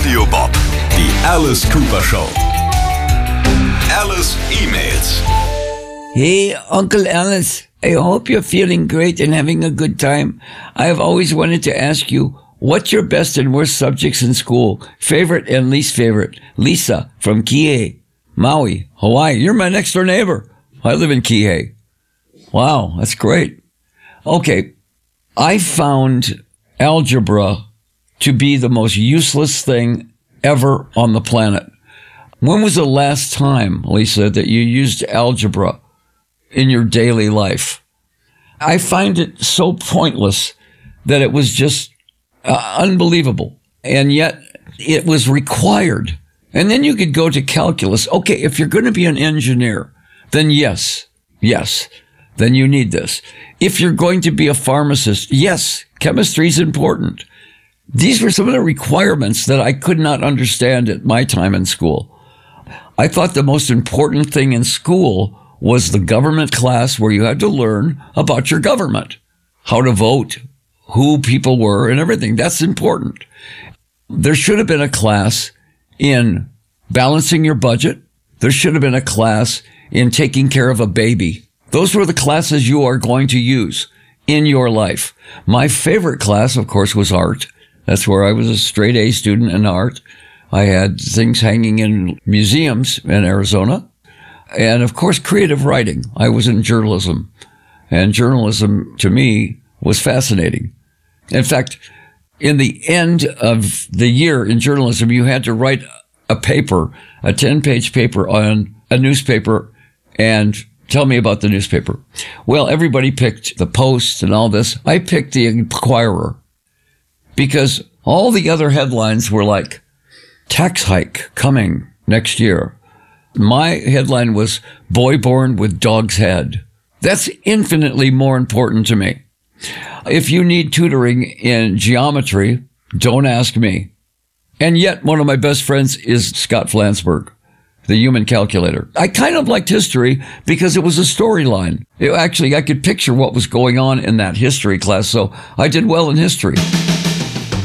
Radio Bob, die Alice Cooper Show. Alice E-Mails. Hey, Uncle Alice, I hope you're feeling great and having a good time. I have always wanted to ask you, what's your best and worst subjects in school? Favorite and least favorite? Lisa from Kihei, Maui, Hawaii. You're my next door neighbor. I live in Kihei. Wow, that's great. Okay, I found algebra to be the most useless thing ever on the planet. When was the last time, Lisa, that you used algebra in your daily life? I find it so pointless that it was just unbelievable. And yet it was required. And then you could go to calculus. Okay, if you're going to be an engineer, then yes, then you need this. If you're going to be a pharmacist, yes, chemistry is important. These were some of the requirements that I could not understand at my time in school. I thought the most important thing in school was the government class where you had to learn about your government, how to vote, who people were, and everything. That's important. There should have been a class in balancing your budget. There should have been a class in taking care of a baby. Those were the classes you are going to use in your life. My favorite class, of course, was art. That's where I was a straight A student in art. I had things hanging in museums in Arizona. And, of course, creative writing. I was in journalism. And journalism, to me, was fascinating. In fact, in the end of the year in journalism, you had to write a paper, a 10-page paper on a newspaper, and tell me about the newspaper. Well, everybody picked the Post and all this. I picked the Inquirer because all the other headlines were like, tax hike coming next year. My headline was, boy born with dog's head. That's infinitely more important to me. If you need tutoring in geometry, don't ask me. And yet, one of my best friends is Scott Flansburgh, the human calculator. I kind of liked history because it was a storyline. Actually, I could picture what was going on in that history class, so I did well in history.